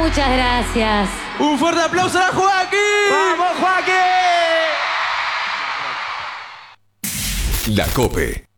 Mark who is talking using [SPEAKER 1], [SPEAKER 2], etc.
[SPEAKER 1] Muchas gracias.
[SPEAKER 2] Un fuerte aplauso a Joaquín.
[SPEAKER 3] ¡Vamos, Joaquín!
[SPEAKER 4] La COPE.